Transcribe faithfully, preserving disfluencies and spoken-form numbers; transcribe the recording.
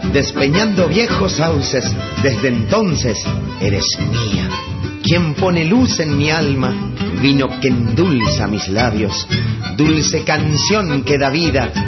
despeñando viejos sauces, desde entonces eres mía. Quien pone luz en mi alma, vino que endulza mis labios, dulce canción que da vida